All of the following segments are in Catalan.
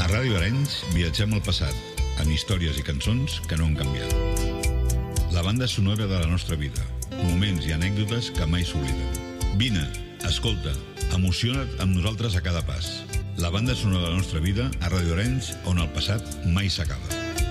A Ràdio Arenys viatgem al passat, amb històries i cançons que no han canviat. La banda sonora de la nostra vida, moments i anècdotes que mai s'obliden. Vine, escolta, emociona't amb nosaltres a cada pas. La banda sonora de la nostra vida a Ràdio Arenys, on el passat mai s'acaba.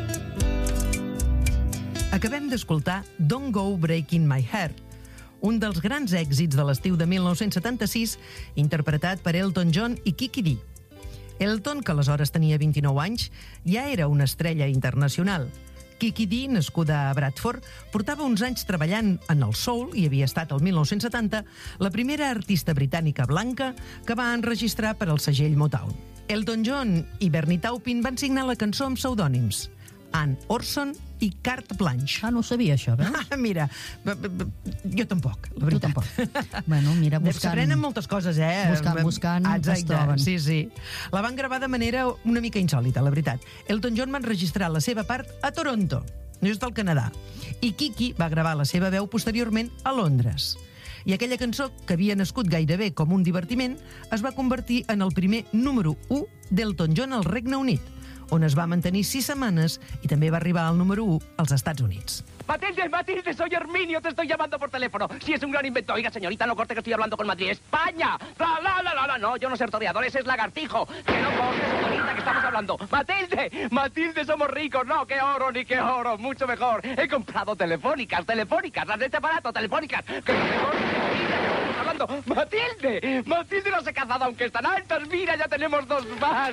Acabem d'escoltar Don't Go Breaking My Heart, un dels grans èxits de l'estiu de 1976, interpretat per Elton John i Kiki Dee. Elton, que aleshores tenia 29 anys, ja era una estrella internacional. Kiki Dee, nascuda a Bradford, portava uns anys treballant en el soul i havia estat el 1970 la primera artista britànica blanca que va enregistrar per al segell Motown. Elton John i Bernie Taupin van signar la cançó amb pseudònims Ann Orson i Carte Blanche. No ho sabia, això, veus? Mira, jo tampoc, la veritat. Tu tampoc. Bueno, mira, buscant... S'aprenen moltes coses, Buscant, es troben. Sí. La van gravar de manera una mica insòlita, la veritat. Elton John va enregistrar la seva part a Toronto, just al Canadà, i Kiki va gravar la seva veu posteriorment a Londres. I aquella cançó, que havia nascut gairebé com un divertiment, es va convertir en el primer número 1 d'Elton John al Regne Unit, on es va mantenir 6 setmanes i també va arribar al número 1 als Estats Units. Matilde, soy Herminio, te estoy llamando por teléfono. Sí, es un gran invento. Oiga, señorita, no corte que estoy hablando con Madrid. ¡España! ¡La! No, yo no soy torteador, ese es lagartijo. Que no corte, señorita, que estamos hablando. Matilde, somos ricos. No, qué oro, ni qué oro, mucho mejor. He comprado telefónicas, las de este aparato, telefónicas. Que no me corte, señorita, que estamos hablando. Matilde no se ha casado, aunque están altas. Mira, ya tenemos dos más.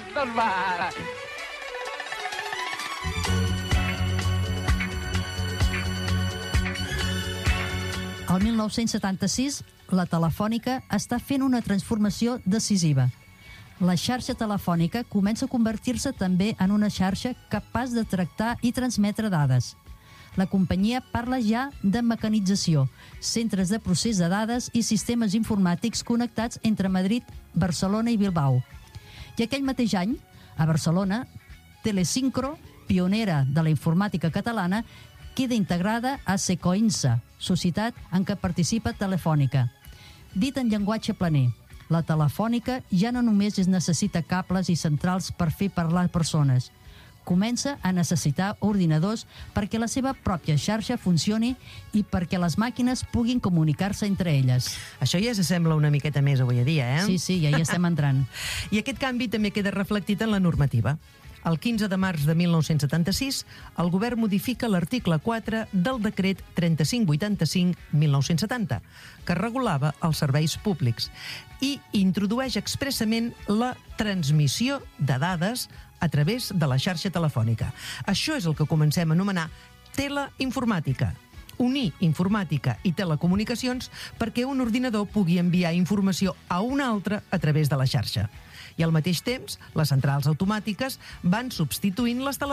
El 1976, la Telefònica està fent una transformació decisiva. La xarxa telefònica comença a convertir-se també en una xarxa capaç de tractar i transmetre dades. La companyia parla ja de mecanització, centres de procés de dades i sistemes informàtics connectats entre Madrid, Barcelona i Bilbao. I aquell mateix any, a Barcelona, Telesincro, pionera de la informàtica catalana, queda integrada a Secoinsa, societat en què participa Telefònica. Dit en llenguatge planer, la Telefònica ja no només necessita cables i centrals per fer parlar persones. Comença a necessitar ordinadors perquè la seva pròpia xarxa funcioni i perquè les màquines puguin comunicar-se entre elles. Això ja s'assembla una miqueta més avui a dia, Sí, ja hi estem entrant. I aquest canvi també queda reflectit en la normativa. El 15 de març de 1976, el govern modifica l'article 4 del decret 3585-1970, que regulava els serveis públics, i introdueix expressament la transmissió de dades a través de la xarxa telefònica. Això és el que comencem a anomenar teleinformàtica. Unir informàtica i telecomunicacions perquè un ordinador pugui enviar informació a un altre a través de la xarxa. I al mateix temps, les centrals automàtiques van substituint les telefòniques